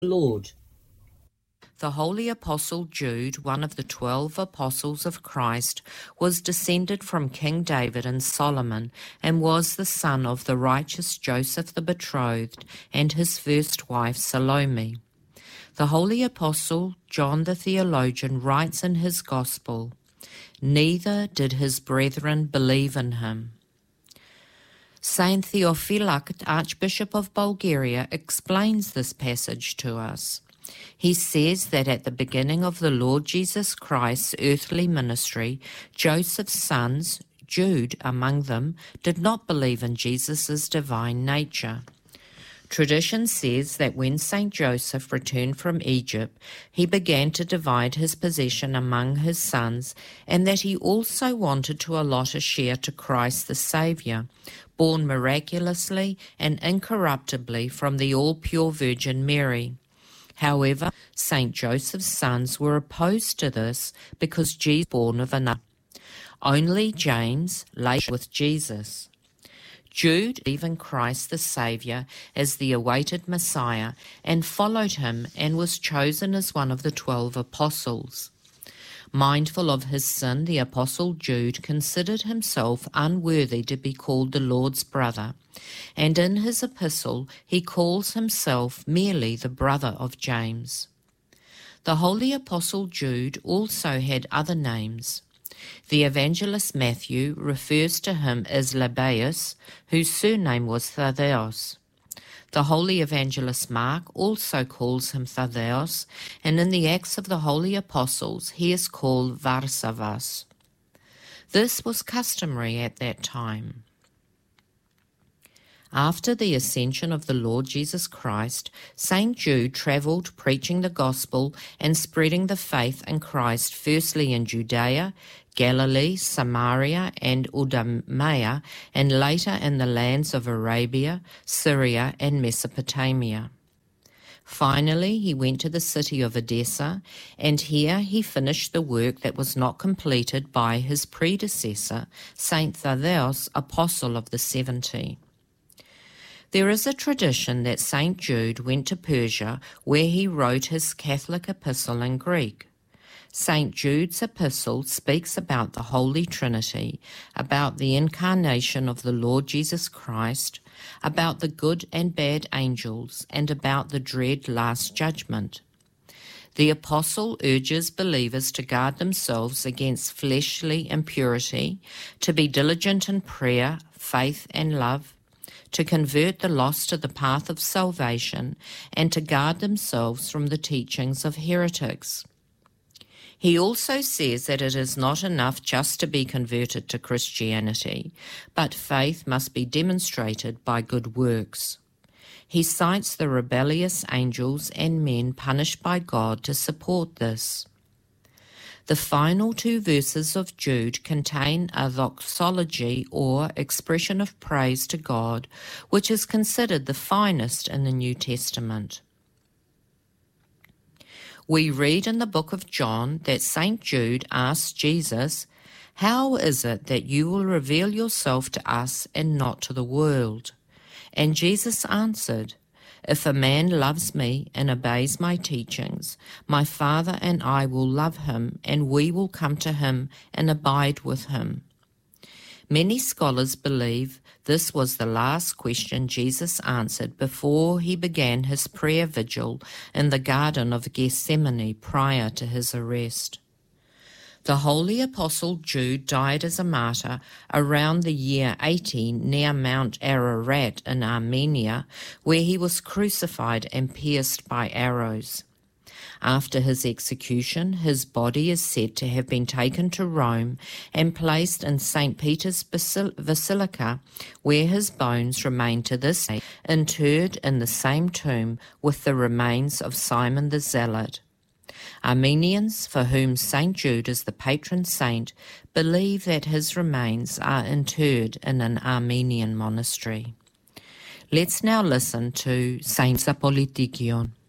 Lord. The holy apostle Jude, one of the 12 apostles of Christ, was descended from King David and Solomon, and was the son of the righteous Joseph the betrothed and his first wife Salome. The holy apostle John the theologian writes in his gospel, "Neither did his brethren believe in him." Saint Theophylact, Archbishop of Bulgaria, explains this passage to us. He says that at the beginning of the Lord Jesus Christ's earthly ministry, Joseph's sons, Jude among them, did not believe in Jesus' divine nature. Tradition says that when Saint Joseph returned from Egypt, he began to divide his possession among his sons, and that he also wanted to allot a share to Christ the Saviour, born miraculously and incorruptibly from the all-pure Virgin Mary. However, Saint Joseph's sons were opposed to this because Jesus was born of another. Only James lay with Jesus. Jude believed in Christ the Saviour as the awaited Messiah and followed him and was chosen as one of the 12 apostles. Mindful of his sin, the apostle Jude considered himself unworthy to be called the Lord's brother, and in his epistle he calls himself merely the brother of James. The holy apostle Jude also had other names. The evangelist Matthew refers to him as Lebbaeus, whose surname was Thaddeus. The holy evangelist Mark also calls him Thaddeus, and in the Acts of the Holy Apostles he is called Varsavas. This was customary at that time. After the ascension of the Lord Jesus Christ, St. Jude travelled preaching the gospel and spreading the faith in Christ firstly in Judea, Galilee, Samaria, and Idumea, and later in the lands of Arabia, Syria, and Mesopotamia. Finally, he went to the city of Edessa, and here he finished the work that was not completed by his predecessor, St. Thaddeus, Apostle of the 70. There is a tradition that St. Jude went to Persia, where he wrote his Catholic epistle in Greek. St. Jude's epistle speaks about the Holy Trinity, about the incarnation of the Lord Jesus Christ, about the good and bad angels, and about the dread last judgment. The apostle urges believers to guard themselves against fleshly impurity, to be diligent in prayer, faith, and love, to convert the lost to the path of salvation, and to guard themselves from the teachings of heretics. He also says that it is not enough just to be converted to Christianity, but faith must be demonstrated by good works. He cites the rebellious angels and men punished by God to support this. The final 2 verses of Jude contain a doxology or expression of praise to God, which is considered the finest in the New Testament. We read in the book of John that St. Jude asked Jesus, "How is it that you will reveal yourself to us and not to the world?" And Jesus answered, "If a man loves me and obeys my teachings, my Father and I will love him, and we will come to him and abide with him." Many scholars believe this was the last question Jesus answered before he began his prayer vigil in the Garden of Gethsemane prior to his arrest. The holy apostle Jude died as a martyr around the year 80 near Mount Ararat in Armenia, where he was crucified and pierced by arrows. After his execution, his body is said to have been taken to Rome and placed in St. Peter's Basilica, where his bones remain to this day, interred in the same tomb with the remains of Simon the Zealot. Armenians, for whom St. Jude is the patron saint, believe that his remains are interred in an Armenian monastery. Let's now listen to Saint Zapolitikion.